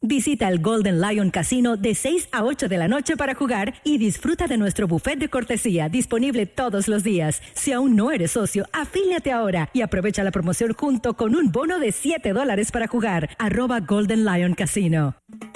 Visita el Golden Lion Casino de 6 a 8 de la noche para jugar y disfruta de nuestro buffet de cortesía disponible todos los días. Si aún no eres socio, afíliate ahora y aprovecha la promoción junto con un bono de $7 para jugar. @Golden Lion Casino.